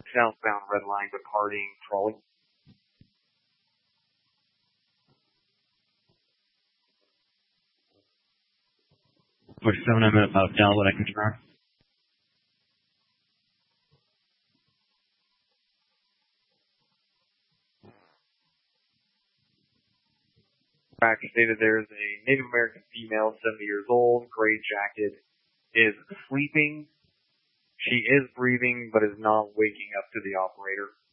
southbound red line departing trolley. Push 7, I'm at about Gal, what I can confirm. Back stated there's a Native American female, 70 years old, gray jacket, is sleeping. She is breathing, but is not waking up to the operator.